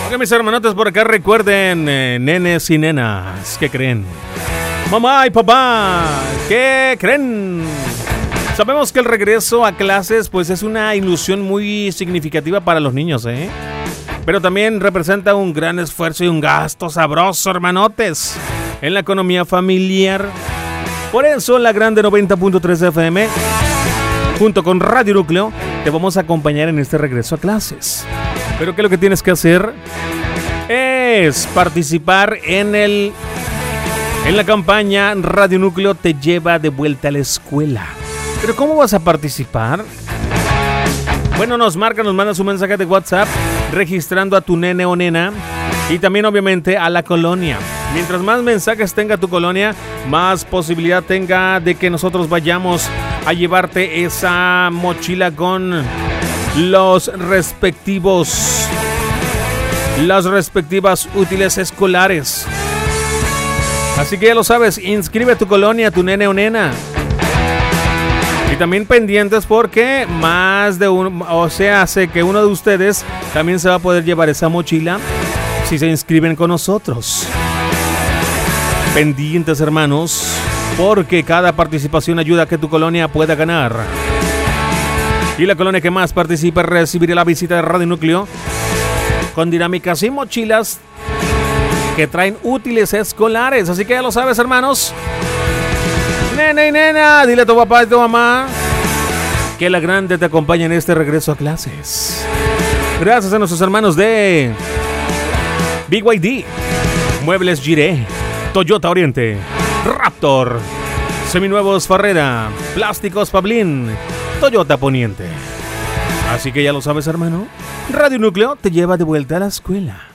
Ok, mis hermanotes, por acá recuerden, nenes y nenas, ¿qué creen? Mamá y papá, ¿qué creen? Sabemos que el regreso a clases pues es una ilusión muy significativa para los niños, pero también representa un gran esfuerzo y un gasto sabroso, hermanotes, en la economía familiar. Por eso la grande 90.3 FM, junto con Radio Núcleo, te vamos a acompañar en este regreso a clases. Pero ¿qué es lo que tienes que hacer? Es participar en la campaña Radio Núcleo te lleva de vuelta a la escuela. ¿Pero cómo vas a participar? Bueno, nos mandas un mensaje de WhatsApp registrando a tu nene o nena y también obviamente a la colonia. Mientras más mensajes tenga tu colonia, más posibilidad tenga de que nosotros vayamos a llevarte esa mochila con las respectivas útiles escolares. Así que ya lo sabes, inscribe a tu colonia, a tu nene o nena. Y también pendientes porque más de uno, o sea, hace que uno de ustedes también se va a poder llevar esa mochila si se inscriben con nosotros. Pendientes, hermanos, porque cada participación ayuda a que tu colonia pueda ganar. Y la colonia que más participe recibirá la visita de Radio Núcleo con dinámicas y mochilas que traen útiles escolares. Así que ya lo sabes, hermanos. Nena y nena, dile a tu papá y a tu mamá que la grande te acompaña en este regreso a clases. Gracias a nuestros hermanos de BYD, Muebles Giré, Toyota Oriente, Raptor, Seminuevos Farrera, Plásticos Pablín, Toyota Poniente. Así que ya lo sabes, hermano. Radio Núcleo te lleva de vuelta a la escuela.